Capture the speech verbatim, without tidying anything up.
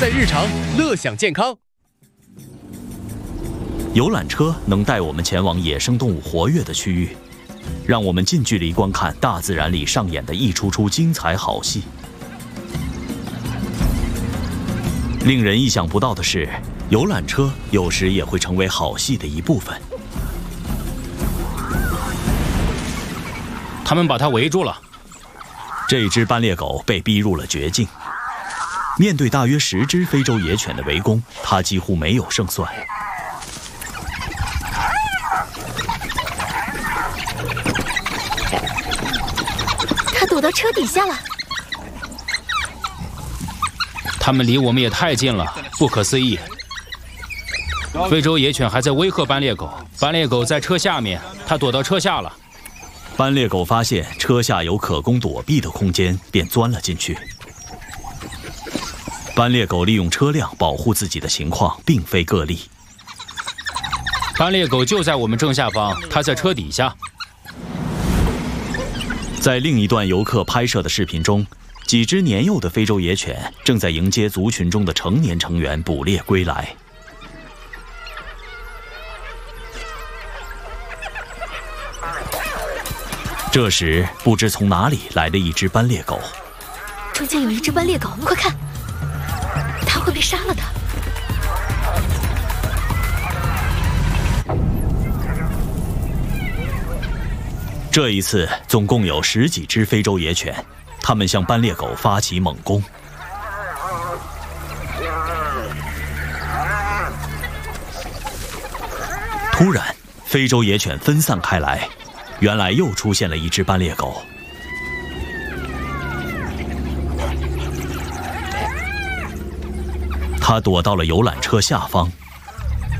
在日常，乐享健康。 游览车能带我们前往野生动物活跃的区域，让我们近距离观看大自然里上演的一出出精彩好戏。令人意想不到的是，游览车有时也会成为好戏的一部分。 他们把它围住了。 这只斑鬣狗被逼入了绝境。面对大约十只非洲野犬的围攻，它几乎没有胜算。 它躲到车底下了。 他们离我们也太近了，不可思议。非洲野犬还在威吓斑鬣狗，斑鬣狗在车下面，它躲到车下了。 斑鬣狗发现车下有可供躲避的空间，便钻了进去。斑鬣狗利用车辆保护自己的情况并非个例。 斑鬣狗就在我们正下方，它在车底下。 在另一段游客拍摄的视频中，几只年幼的非洲野犬正在迎接族群中的成年成员捕猎归来。这时，不知从哪里来了一只斑鬣狗。 中间有一只斑鬣狗，快看，它会被杀了的。 这一次，总共有十几只非洲野犬，它们向斑鬣狗发起猛攻。突然，非洲野犬分散开来。原来又出现了一只斑鬣狗，它躲到了游览车下方，